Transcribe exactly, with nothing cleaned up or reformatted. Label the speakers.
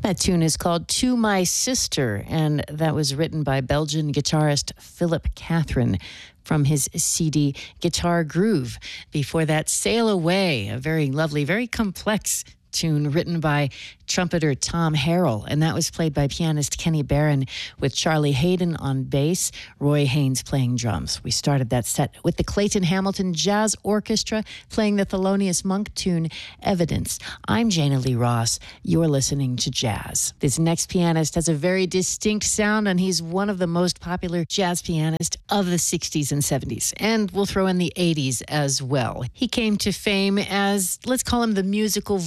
Speaker 1: That tune is called To My Sister, and that was written by Belgian guitarist Philip Catherine from his C D Guitar Groove. Before that, Sail Away, a very lovely, very complex tune written by trumpeter Tom Harrell, and that was played by pianist Kenny Barron with Charlie Hayden on bass, Roy Haynes playing drums. We started that set with the Clayton Hamilton Jazz Orchestra playing the Thelonious Monk tune Evidence. I'm Jana Lee Ross. You're listening to Jazz. This next pianist has a very distinct sound, and he's one of the most popular jazz pianists of the sixties and seventies, and we'll throw in the eighties as well. He came to fame as, let's call him the musical